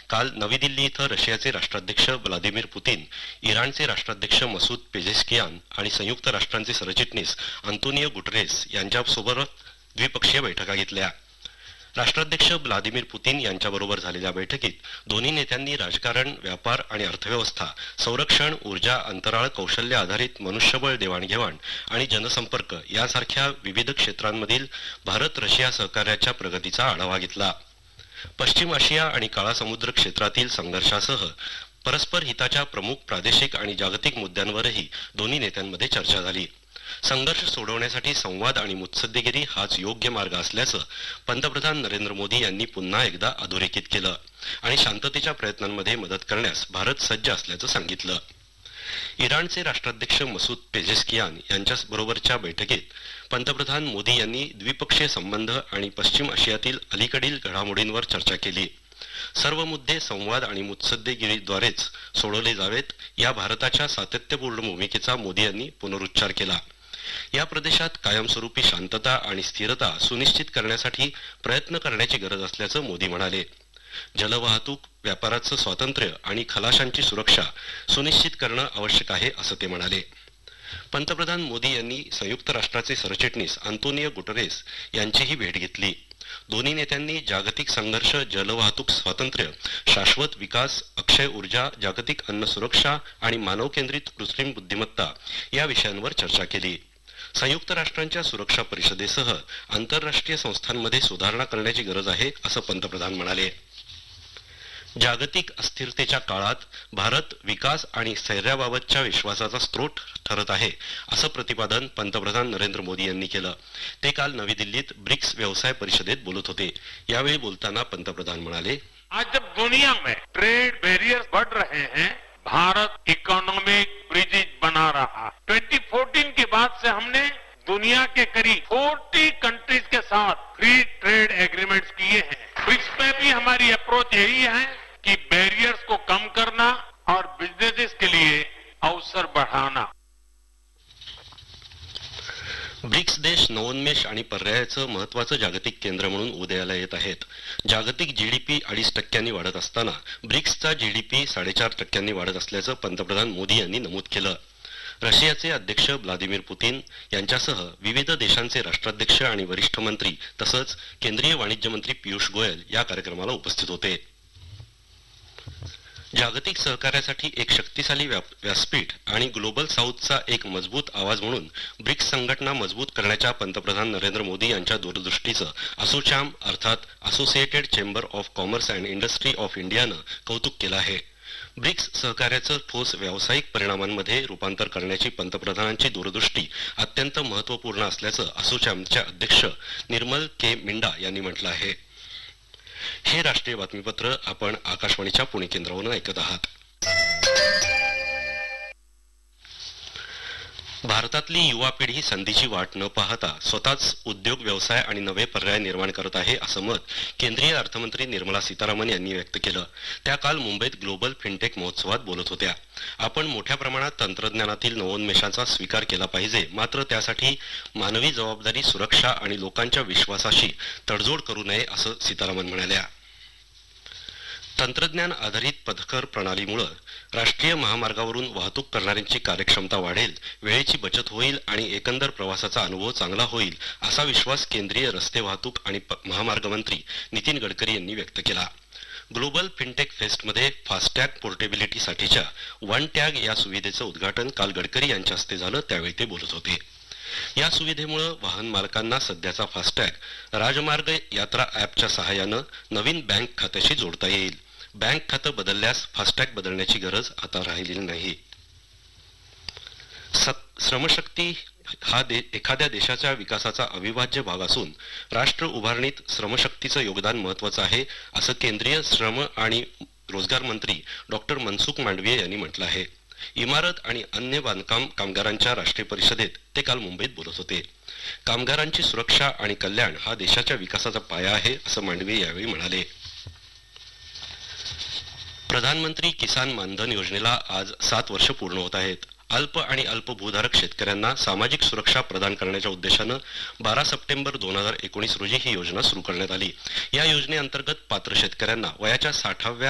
काल नवी दिल्ली इथं रशियाचे राष्ट्राध्यक्ष व्लादिमीर पुतीन, इराणचे राष्ट्राध्यक्ष मसूद पेझेशकियान आणि संयुक्त राष्ट्रांचे सरचिटणीस अंतोनियो गुटेरेस यांच्यासोबत द्विपक्षीय बैठका घेतल्या. राष्ट्राध्यक्ष व्लादिमीर पुतीन यांच्याबरोबर झालेल्या बैठकीत दोन्ही नेत्यांनी राजकारण, व्यापार आणि अर्थव्यवस्था, संरक्षण, ऊर्जा, अंतराळ, कौशल्य आधारित मनुष्यबळ देवाणघेवाण आणि जनसंपर्क यासारख्या विविध क्षेत्रांमधील भारत रशिया सहकार्याच्या प्रगतीचा आढावा घेतला. पश्चिम आशिया आणि काळा समुद्र क्षेत्रातील संघर्षासह परस्पर हिताच्या प्रमुख प्रादेशिक आणि जागतिक मुद्द्यांवरही दोन्ही नेत्यांमध्ये चर्चा झाली. संघर्ष सोडवण्यासाठी संवाद आणि मुत्सद्देगिरी हाच योग्य मार्ग असल्याचं पंतप्रधान नरेंद्र मोदी यांनी पुन्हा एकदा अधोरेखित केलं आणि शांततेच्या प्रयत्नांमध्ये मदत करण्यास भारत सज्ज असल्याचं सांगितलं. इराणचे राष्ट्राध्यक्ष मसूद पेझेशकियान यांच्याबरोबरच्या बैठकीत पंतप्रधान मोदी यांनी द्विपक्षीय संबंध आणि पश्चिम आशियातील अलीकडील घडामोडींवर चर्चा केली. सर्व मुद्दे संवाद आणि मुत्सद्देगिरीद्वारेच सोडवले जावेत या भारताच्या सातत्यपूर्ण भूमिकेचा मोदी यांनी पुनरुच्चार केला. या प्रदेशात कायमस्वरूपी शांतता आणि स्थिरता सुनिश्चित करण्यासाठी प्रयत्न करण्याची गरज असल्याचं मोदी म्हणाले. जलवाहतूक, व्यापाराचं स्वातंत्र्य आणि खलाशांची सुरक्षा सुनिश्चित करणं आवश्यक आहे असं ते म्हणाले. पंतप्रधान मोदी यांनी संयुक्त राष्ट्राचे सरचिटणीस अंतोनियो गुटेरेस यांचीही भेट घेतली. दोन्ही नेत्यांनी जागतिक संघर्ष, जलवाहतूक स्वातंत्र्य, शाश्वत विकास, अक्षय ऊर्जा, जागतिक अन्न सुरक्षा आणि मानव केंद्रित कृत्रिम बुद्धिमत्ता या विषयांवर चर्चा केली. संयुक्त राष्ट्रांच्या सुरक्षा परिषदेसह आंतरराष्ट्रीय संस्थांमध्ये सुधारणा करण्याची गरज आहे असं पंतप्रधान म्हणाले. जागतिक अस्थिरतेच्या काळात भारत विकास आणि स्थैर्याबाबतच्या विश्वासाचा स्रोत ठरत आहे असं प्रतिपादन पंतप्रधान नरेंद्र मोदी यांनी केलं. ते काल नवी दिल्लीत ब्रिक्स व्यवसाय परिषदेत बोलत होते. यावेळी बोलताना पंतप्रधान म्हणाले, आज जब दुनिया में ट्रेड बैरियर्स बढ़ रहे हैं, भारत इकोनॉमिक ब्रिजेज बना रहा. 2014 के बाद से हमने दुनिया के करीब 40 कंट्रीज के साथ फ्री ट्रेड एग्रीमेंट्स किए हैं. ब्रिक्स में भी हमारी अप्रोच यही है कि बैरियर्स को कम करना और बिजनेसेस के लिए अवसर बढ़ाना. ब्रिक्स देश नवोन्मेष आणि पर्यायाचं महत्वाचं जागतिक केंद्र म्हणून उदयाला येत आहेत. जागतिक जीडीपी 2.5% वाढत असताना ब्रिक्सचा जीडीपी 4.5% वाढत असल्याचं पंतप्रधान मोदी यांनी नमूद केलं. रशियाचे अध्यक्ष व्लादिमीर पुतीन यांच्यासह विविध देशांचे राष्ट्राध्यक्ष आणि वरिष्ठ मंत्री तसंच केंद्रीय वाणिज्य मंत्री पियुष गोयल या कार्यक्रमाला उपस्थित होते. जागतिक सहकार्यासाठी एक शक्तिशाली व्यासपीठ आणि ग्लोबल साऊथचा एक मजबूत आवाज म्हणून ब्रिक्स संघटना मजबूत करण्याच्या पंतप्रधान नरेंद्र मोदी यांच्या दूरदृष्टीचं असोचॅम अर्थात associated chamber of commerce and industry of इंडियानं कौतुक केलं आहे. ब्रिक्स सहकार्याचं ठोस व्यावसायिक परिणामांमध्ये रूपांतर करण्याची पंतप्रधानांची दूरदृष्टी अत्यंत महत्त्वपूर्ण असल्याचं असोचॅमचे अध्यक्ष निर्मल के मिंडा यांनी म्हटलं आहे. हे राष्ट्रीय बातमीपत्र आपण आकाशवाणीच्या पुणे केंद्रावरून ऐकत आहात. भारतातली युवा पिढी संधीची वाट न पाहता स्वतःच उद्योग, व्यवसाय आणि नवे पर्याय निर्माण करत आहे असं मत केंद्रीय अर्थमंत्री निर्मला सीतारामन यांनी व्यक्त केलं. त्या काल मुंबईत ग्लोबल फिनटेक महोत्सवात बोलत होत्या. आपण मोठ्या प्रमाणात तंत्रज्ञानातील नवोन्मेषाचा स्वीकार केला पाहिजे, मात्र त्यासाठी मानवी जबाबदारी, सुरक्षा आणि लोकांच्या विश्वासाशी तडजोड करू नये असं सीतारामन म्हणाल्या. तंत्रज्ञान आधारित पथकर प्रणालीमुळे राष्ट्रीय महामार्गावरून वाहतूक करणाऱ्यांची कार्यक्षमता वाढेल, वेळेची बचत होईल आणि एकंदर प्रवासाचा अनुभव चांगला होईल असा विश्वास केंद्रीय रस्ते वाहतूक आणि महामार्ग मंत्री नितीन गडकरी यांनी व्यक्त केला. Global fintech फेस्टमध्ये FASTag पोर्टेबिलिटीसाठीच्या one tag या सुविधेचं उद्घाटन काल गडकरी यांच्या हस्ते झालं. त्यावेळी ते बोलत होते. या सुविधेमुळे वाहन मालकांना सध्याचा फास्टॅग राजमार्ग यात्रा ॲपच्या सहाय्यानं नवीन बँक खात्याशी जोडता येईल. बँक खातं बदलल्यास फास्टॅग बदलण्याची गरज आता राहिलेली नाही. श्रमशक्ती हा एखाद्या देशाच्या विकासाचा अविभाज्य भाग असून राष्ट्र उभारणीत श्रमशक्तीचं योगदान महत्वाचं आहे असं केंद्रीय श्रम आणि रोजगार मंत्री डॉक्टर मनसुख मांडवीय यांनी म्हटलं आहे. इमारत आणि अन्य बांधकाम कामगारांच्या राष्ट्रीय परिषदेत ते काल मुंबईत बोलत होते. कामगारांची सुरक्षा आणि कल्याण हा देशाच्या विकासाचा पाया आहे असं मांडवीय यावेळी म्हणाले. प्रधानमंत्री किसान मानधन योजनेला आज 7 वर्ष पूर्ण होत आहेत. अल्प आणि अल्पभूधारक शेतकऱ्यांना सामाजिक सुरक्षा प्रदान करण्याच्या उद्देशानं 12 सप्टेंबर 2019 रोजी ही योजना सुरू करण्यात आली. या योजनेअंतर्गत पात्र शेतकऱ्यांना वयाच्या 60व्या